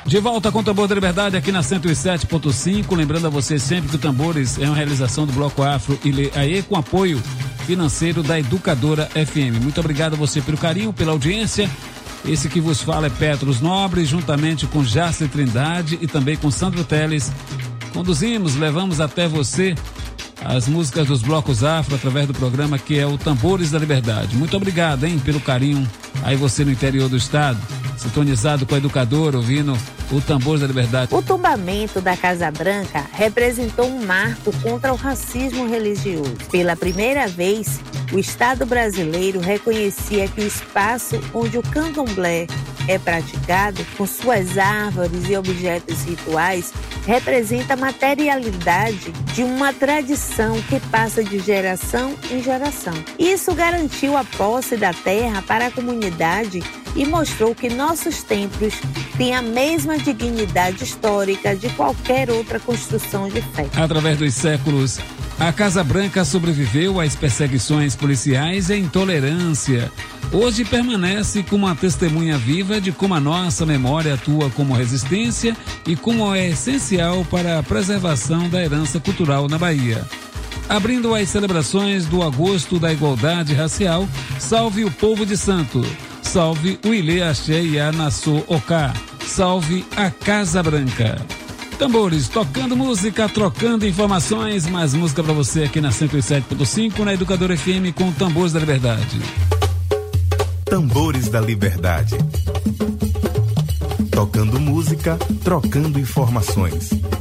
De volta com o Tambor da Liberdade aqui na 107.5, lembrando a você sempre que o Tambores é uma realização do Bloco Afro e Lê Aê, com apoio financeiro da Educadora FM. Muito obrigado a você pelo carinho, pela audiência. Esse que vos fala é Petros Nobre, juntamente com Jace Trindade e também com Sandro Teles. Conduzimos, levamos até você as músicas dos blocos afro através do programa que é o Tambores da Liberdade. Muito obrigado, hein, pelo carinho aí você no interior do estado, sintonizado com a Educadora, ouvindo o Tambores da Liberdade. O tombamento da Casa Branca representou um marco contra o racismo religioso. Pela primeira vez, o Estado brasileiro reconhecia que o espaço onde o candomblé é praticado, com suas árvores e objetos rituais, representa a materialidade de uma tradição que passa de geração em geração. Isso garantiu a posse da terra para a comunidade e mostrou que nossos templos têm a mesma dignidade histórica de qualquer outra construção de fé. Através dos séculos, a Casa Branca sobreviveu às perseguições policiais e à intolerância. Hoje permanece como uma testemunha viva de como a nossa memória atua como resistência e como é essencial para a preservação da herança cultural na Bahia. Abrindo as celebrações do Agosto da Igualdade Racial, salve o povo de Santo, salve o Ilê Axé e a Nassô Oká, salve a Casa Branca. Tambores, tocando música, trocando informações, mais música pra você aqui na 107.5, na Educadora FM com Tambores da Liberdade. Tambores da Liberdade. Tocando música, trocando informações.